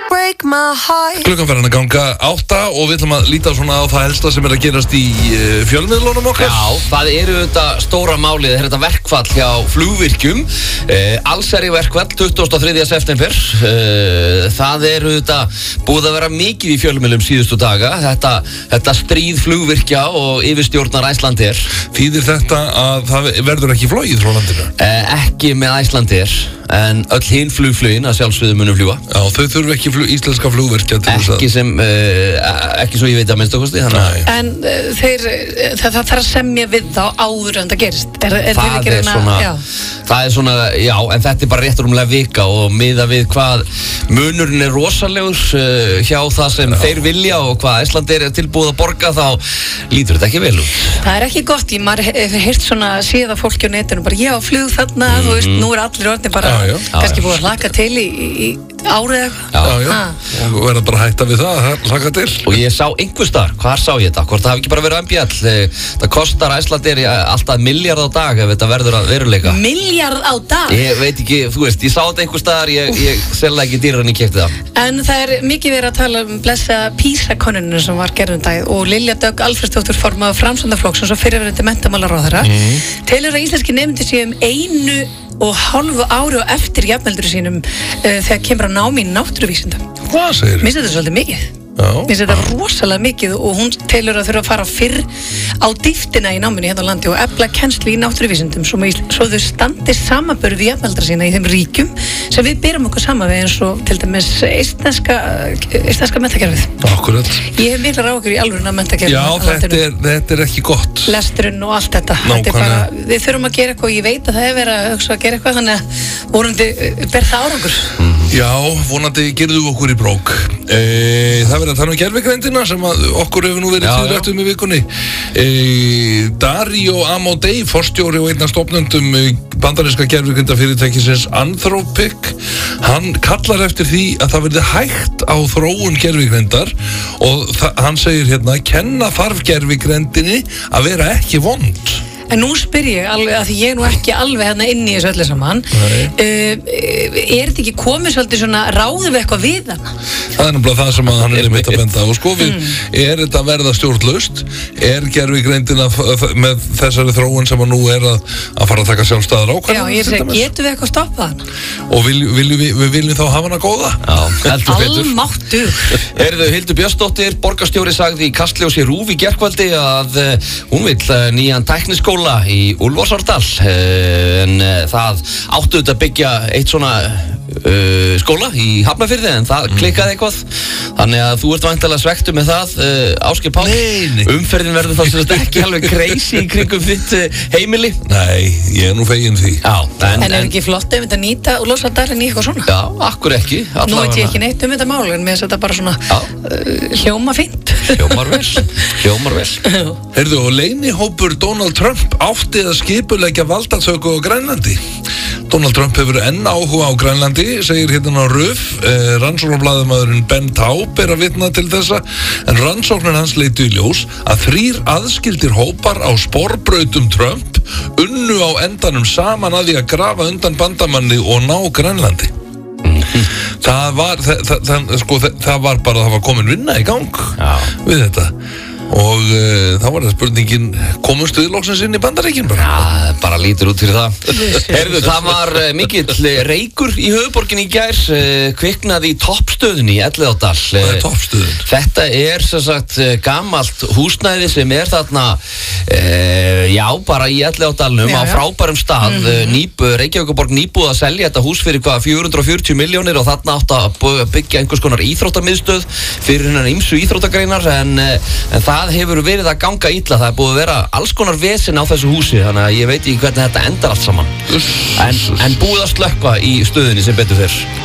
Klukkan fer hann að ganga 8 og við ætlum að líta svona á það helsta sem að gerast í fjölmiðlunum okkar. Já, það eru þetta stóra málið, þetta verkfall hjá flugvirkjum, allsherjar verkfall 23. september. Það eru þetta búið að vera mikið í fjölmiðlum síðustu daga, þetta stríð flugvirkja og yfirstjórnar Icelandair. Þýðir þetta að það verður ekki flogið frá landinu? Ekki með Icelandair, en öll hinn flugflugin að sjálfsögðu munum fljúga. Já, þau þurfa ekki íslenska flugvirkja til þess að... Ekki svo ég veit að minnst okkursti. En það þarf að semja við þá áður en það gerist. Það er svona, já, en þetta er bara rétt rúmlega vika og miða við hvað munurinn er rosalegur hjá það sem þeir vilja og hvað Icelandair er tilbúið að borga, þá lítur þetta ekki vel út. Það er ekki gott, maður hefur heyrt svona síða fólki á netinu, bara já, flug þarna, þú veist, nú er allir orðin bara kannski búið að hlaka til í árið eitthvað. Já, og verða bara að hætta við það að hlaka til. Og ég sá einhvers staðar, hvar sá ég þetta? Hvort það hafi ekki bara verið MBL? Það kostar Icelandair alltaf milljarð á dag ef þetta verður að veruleika. Milljarð á dag? Ég veit ekki, þú veist, ég sá þetta einhvers staðar, ég selja ekki dýrar en ég keypti það. En það er mikið verið að tala blessa PISA-könnunina sem var gerðum dag og Lilja Dögg Alfreðsdóttir formaður Framsóknarflokksins og fyrrverandi menntamálaráðherra telur að íslenski nemendur séu 1,5 ári og eftir jafnveldur sínum þegar kemur að námi í náttúruvísindum. Hvað segir? Mér finnst þetta svolítið mikið. Mér finnst þetta rosalega mikið og hún telur að þurfa að fara fyrr á dýftina í náminu hérna á landi og efla kennslu í náttúruvísindum svo þau standi samanburð við jafnaldra sína í þeim ríkjum sem við berum okkur saman við eins og til dæmis íslenska menntakerfið. Akkurat. Ég hef miklar áhyggjur í alvöruna menntakerfið. Já, þetta er ekki gott. Lesturinn og allt þetta. Þetta er bara, við þurfum að gera eitthvað og ég veit að það er verið að hugsa að gera eitthvað þannig að vonandi ber það árangur. Já, vonandi gerðu okkur í brók. Það verður að tala gervigreindina sem okkur hefur nú verið tíðrætt í vikunni. Darío Amodei, forstjóri og einn af stofnendum bandaríska gervigreindafyrirtækisins Anthropic, hann kallar eftir því að það verði hægt á þróun gervigreindar og hann segir hérna, kenna þarf gervigreindinni að vera ekki vond. En nú spyr ég alveg, að því ég er nú ekki alveg hérna inn í þessu öllu saman, er þetta ekki komið svolítið svona, ráðum við eitthvað við hana? Það er náttúrulega það sem hann er einmitt að benda á. Sko, er þetta að verða stjórnlaust? Er gervigreindin með þessari þróun sem nú er að fara að taka sjálfstæðar ákvarðanir? Já, ég segi, getum við eitthvað stoppað hana? Og við viljum þá hafa hana góða? Já, heldur betur. Almáttugur. Hildur Björnsdóttir, borgarstjóri, sagði í Kastljósi RÚV í gærkvöldi að hún vill nýjan tækniskóla í Úlfarsárdal en það áttu þetta að byggja eitt svona skóla í Hafnarfirði en það klikkaði eitthvað þannig að þú ert væntanlega svekktur með það Ásgeir Páll. Umferðin verður þá sem ekki alveg crazy í kringum þitt heimili. Nei, ég er nú feginn því. Já, en er ekki flott ef þetta nýta Úlfarsárdalinn í eitthvað svona? Já, akkur ekki. Nú veit ég ekki neitt þetta mál en mér finnst þetta bara svona hljóma fínt. Hljómar vel. Heyrðu, og leynihópur Donald Trump átti að skipuleggja valdatöku á Grænlandi. Donald Trump hefur enn áhuga á Grænlandi, segir hérna á RÚV. Rannsóknarblaðamaðurinn Ben Taub er að vitna til þessa, en rannsóknin hans leiddu í ljós að 3 aðskildir hópar á sporbrautum Trump unnu á endanum saman að því að grafa undan bandamanni og ná Grænlandi. Það var bara, það var komin vinna í gang við þetta. Og þá var það spurningin, komum stuðlóksins inn í Bandaríkin bara? Já, bara lítur út fyrir það. Heyrðu, það var mikill reykur í höfuðborginni í gær, kviknaði í toppstöðunni í Elliðaárdal. Hvað er toppstöðun? Þetta er sem sagt gamalt húsnæði sem er þarna, bara í Elliðaárdalnum á frábærum stað. Reykjavíkurborg nýbúið að selja þetta hús fyrir 440 milljónir og þarna átt að byggja einhvers konar íþróttamiðstöð fyrir hennar ýmsu íþróttagreinar en það hefur verið að ganga illa. Það er búið að vera alls konar vesen á þessu húsi þannig að ég veit ekki hvernig þetta endar allt saman en búið að slökkva í stöðinni sem betur fyrr.